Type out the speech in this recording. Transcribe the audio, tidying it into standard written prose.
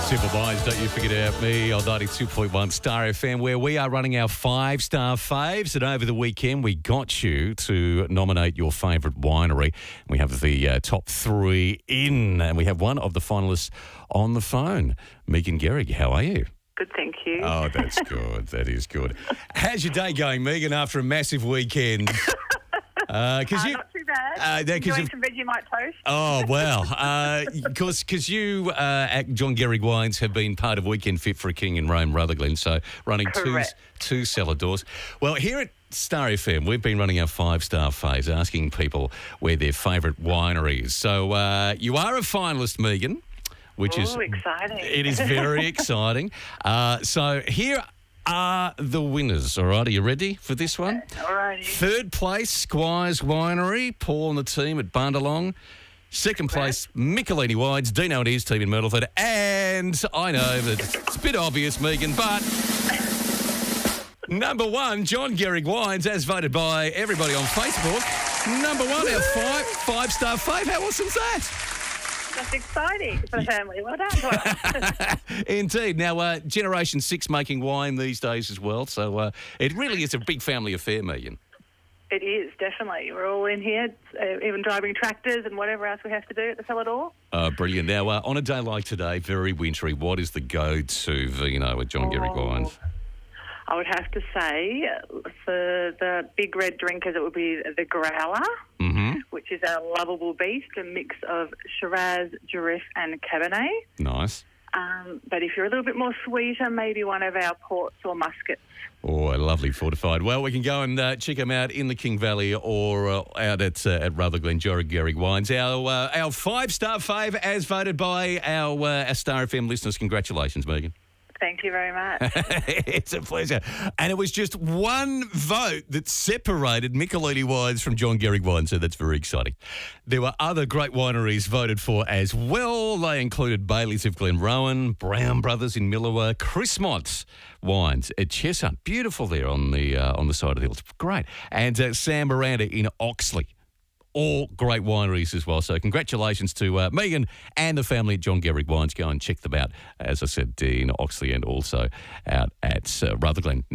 Simple Minds, don't you forget about me on 92.1 Star FM, where we are running our 5-star faves. And over the weekend, we got you to nominate your favourite winery. We have the top 3 in, and we have one of the finalists on the phone. Megan Gehrig, how are you? Good, thank you. Oh, that's good. That is good. How's your day going, Megan, after a massive weekend? Not too bad. Enjoying some Vegemite toast. Oh, well, because you at John Gehrig Wines have been part of Weekend Fit for a King in Rome, Rutherglen, so running two cellar doors. Well, here at Star FM, we've been running our 5-star phase, asking people where their favourite winery is. So you are a finalist, Megan, which is exciting. It is very exciting. So here are the winners, all right? Are you ready for this one? All righty. Third place, Squires Winery, Paul and the team at Bundalong. Second place, Michelini Wines, Dino and his team in Myrtleford. And I know that it's a bit obvious, Megan, but number 1, John Gehrig Wines, as voted by everybody on Facebook. Number 1, our five-star fave. How awesome's that? That's exciting for the family. Well done. Indeed. Now, Generation 6 making wine these days as well, so it really is a big family affair, Megan. It is, definitely. We're all in here, even driving tractors and whatever else we have to do at the cellar door. Brilliant. Now, on a day like today, very wintry, what is the go-to vino at John Gehrig Wines? I would have to say, for the big red drinkers, it would be the Growler, which is our lovable beast, a mix of Shiraz, Jerez and Cabernet. Nice. But if you're a little bit more sweeter, maybe one of our ports or muskets. Oh, lovely fortified. Well, we can go and check them out in the King Valley or out at Rutherglen, John Gehrig Wines. Our 5-star fave, as voted by our Star FM listeners. Congratulations, Megan. Thank you very much. It's a pleasure. And it was just one vote that separated Michelini Wines from John Gehrig Wines, so that's very exciting. There were other great wineries voted for as well. They included Bailey's of Glenrowan, Brown Brothers in Millawa, Chrismont Wines at Cheshunt. Beautiful there on the side of the hill. It's great. And Sam Miranda in Oxley. All great wineries as well. So congratulations to Megan and the family at John Gehrig Wines. Go and check them out, as I said, in Oxley and also out at Rutherglen.